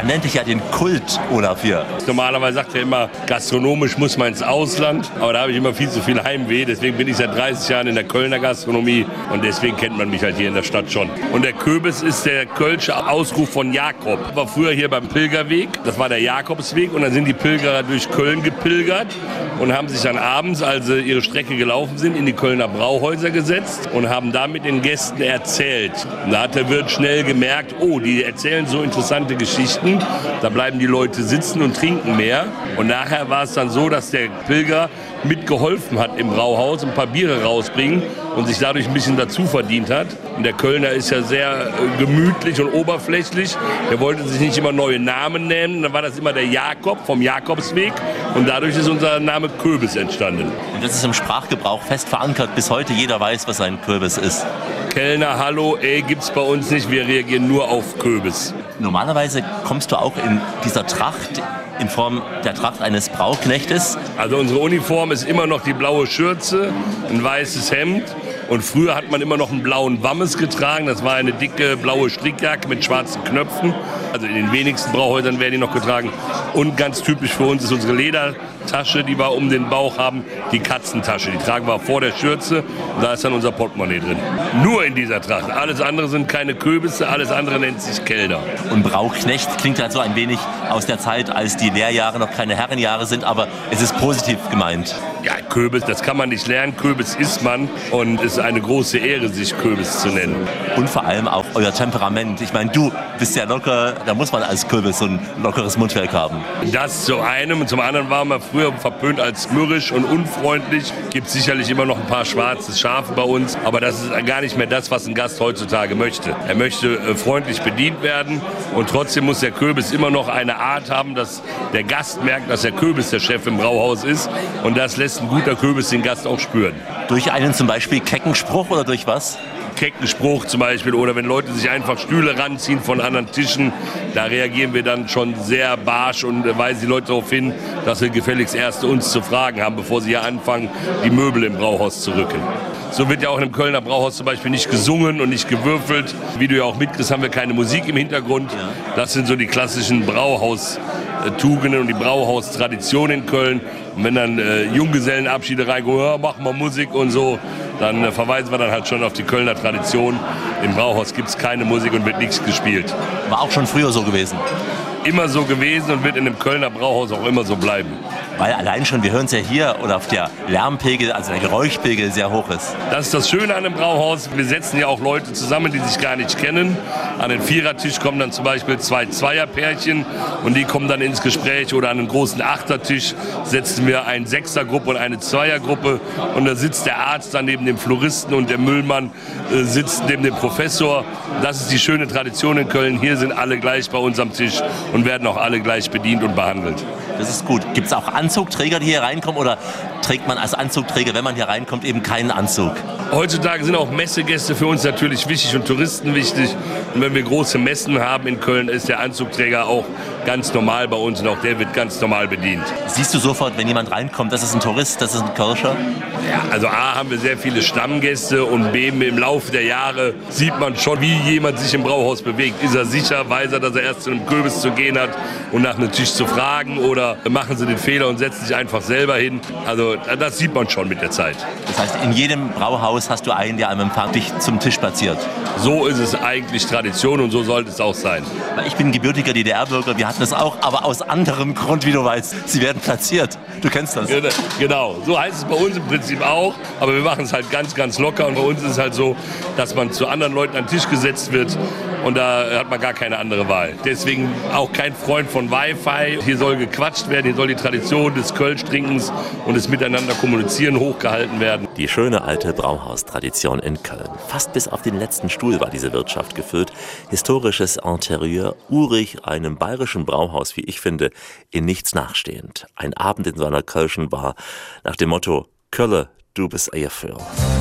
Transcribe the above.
nennt dich ja den Kult, Olaf, hier. Normalerweise sagt er immer, gastronomisch muss man ins Ausland, aber da habe ich immer viel zu viel Heimweh. Deswegen bin ich seit 30 Jahren in der Kölner Gastronomie und deswegen kennt man mich halt hier in der Stadt schon. Und der Köbis ist der kölsche Ausruf von Jakob. War früher hier beim Pilgerweg, das war der Jakobsweg und dann sind die Pilgerer durch Köln gepilgert und haben sich dann abends, als sie ihre Strecke gelaufen sind, in die Kölner Brauhäuser gesetzt und haben damit den Gästen erzählt. Und da hat der Wirt schnell gemerkt, oh, die erzählen so interessante Geschichten, da bleiben die Leute sitzen und trinken mehr. Und nachher war es dann so, dass der Pilger mitgeholfen hat im Brauhaus, ein paar Biere rausbringen und sich dadurch ein bisschen dazu verdient hat. Und der Kölner ist ja sehr gemütlich und oberflächlich. Der wollte sich nicht immer neue Namen nennen. Dann war das immer der Jakob vom Jakobsweg. Und dadurch ist unser Name Köbis entstanden. Und das ist im Sprachgebrauch fest verankert. Bis heute jeder weiß, was ein Köbis ist. Kellner, hallo, gibt's bei uns nicht. Wir reagieren nur auf Köbis. Normalerweise kommst du auch in dieser Tracht in Form der Tracht eines Brauknechtes. Also unsere Uniform ist immer noch die blaue Schürze, ein weißes Hemd. Und früher hat man immer noch einen blauen Wammes getragen. Das war eine dicke blaue Strickjacke mit schwarzen Knöpfen. Also in den wenigsten Brauhäusern werden die noch getragen. Und ganz typisch für uns ist unsere Ledertasche, die wir um den Bauch haben, die Katzentasche. Die tragen wir vor der Schürze und da ist dann unser Portemonnaie drin. Nur in dieser Tracht. Alles andere sind keine Köbisse, alles andere nennt sich Kellner. Und Brauknecht klingt halt so ein wenig aus der Zeit, als die Lehrjahre noch keine Herrenjahre sind, aber es ist positiv gemeint. Ja, Köbis, das kann man nicht lernen. Köbis ist man und es ist eine große Ehre, sich Köbis zu nennen. Und vor allem auch euer Temperament. Ich meine, du bist ja locker, da muss man als Köbis so ein lockeres Mundwerk haben. Das zu einem und zum anderen waren wir früher verpönt als mürrisch und unfreundlich. Gibt sicherlich immer noch ein paar schwarze Schafe bei uns, aber das ist gar nicht mehr das, was ein Gast heutzutage möchte. Er möchte freundlich bedient werden und trotzdem muss der Köbis immer noch eine Art haben, dass der Gast merkt, dass der Köbis der Chef im Brauhaus ist und das lässt ein guter Köbis den Gast auch spüren. Durch einen zum Beispiel kecken Spruch oder durch was? Kecken Spruch zum Beispiel oder wenn Leute sich einfach Stühle ranziehen von anderen Tischen, da reagieren wir dann schon sehr barsch und weisen die Leute darauf hin, dass wir gefälligst erst uns zu fragen haben, bevor sie hier anfangen, die Möbel im Brauhaus zu rücken. So wird ja auch in einem Kölner Brauhaus zum Beispiel nicht gesungen und nicht gewürfelt. Wie du ja auch mitkriegst, haben wir keine Musik im Hintergrund. Das sind so die klassischen Brauhaustugenden und die Brauhaustradition in Köln. Und wenn dann Junggesellenabschiede reinkommen, ja, machen wir Musik und so, dann verweisen wir dann halt schon auf die Kölner Tradition. Im Brauhaus gibt es keine Musik und wird nichts gespielt. War auch schon früher so gewesen? Immer so gewesen und wird in einem Kölner Brauhaus auch immer so bleiben. Weil allein schon, wir hören es ja hier, oder auf der Lärmpegel, also der Geräuschpegel sehr hoch ist. Das ist das Schöne an einem Brauhaus. Wir setzen ja auch Leute zusammen, die sich gar nicht kennen. An den Vierertisch kommen dann zum Beispiel 2 Zweierpärchen und die kommen dann ins Gespräch. Oder an einen großen Achtertisch setzen wir eine Sechsergruppe und eine Zweiergruppe. Und da sitzt der Arzt dann neben dem Floristen und der Müllmann sitzt neben dem Professor. Das ist die schöne Tradition in Köln. Hier sind alle gleich bei uns am Tisch und werden auch alle gleich bedient und behandelt. Das ist gut. Gibt es auch Anzugträger, die hier reinkommen, oder trägt man als Anzugträger, wenn man hier reinkommt, eben keinen Anzug? Heutzutage sind auch Messegäste für uns natürlich wichtig und Touristen wichtig. Und wenn wir große Messen haben in Köln, ist der Anzugträger auch ganz normal bei uns und auch der wird ganz normal bedient. Siehst du sofort, wenn jemand reinkommt, das ist ein Tourist, das ist ein Kölscher? Ja, also A, haben wir sehr viele Stammgäste und B, im Laufe der Jahre sieht man schon, wie jemand sich im Brauhaus bewegt. Ist er sicher, weiß er, dass er erst zu einem Köbis zu gehen hat und nach einem Tisch zu fragen, oder machen sie den Fehler und setzen sich einfach selber hin. Also das sieht man schon mit der Zeit. Das heißt, in jedem Brauhaus hast du einen, der am Empfang dich zum Tisch platziert? So ist es eigentlich Tradition und so sollte es auch sein. Ich bin gebürtiger DDR-Bürger, wir hatten das auch, aber aus anderem Grund, wie du weißt. Sie werden platziert. Du kennst das. Genau, so heißt es bei uns im Prinzip auch, aber wir machen es halt ganz, ganz locker und bei uns ist es halt so, dass man zu anderen Leuten an den Tisch gesetzt wird und da hat man gar keine andere Wahl. Deswegen auch kein Freund von Wi-Fi. Hier soll gequatscht werden, hier soll die Tradition des Kölsch-Trinkens und des Miteinander kommunizieren hochgehalten werden. Die schöne alte Brauhaustradition in Köln. Fast bis auf den letzten Stuhl war diese Wirtschaft gefüllt. Historisches Interieur, urig, einem bayerischen Brauhaus, wie ich finde, in nichts nachstehend. Ein Abend in so einer Kölschen Bar nach dem Motto: Kölle, du bist Eierführer.